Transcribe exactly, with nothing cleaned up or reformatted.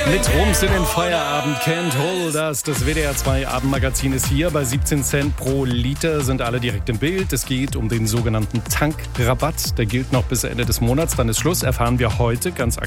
Mit Rums in den Feierabend, Can't Hold Us. Das W D R zwei Abendmagazin ist hier. Bei siebzehn Cent pro Liter sind alle direkt im Bild. Es geht um den sogenannten Tankrabatt. Der gilt noch bis Ende des Monats. Dann ist Schluss, erfahren wir heute ganz aktuell.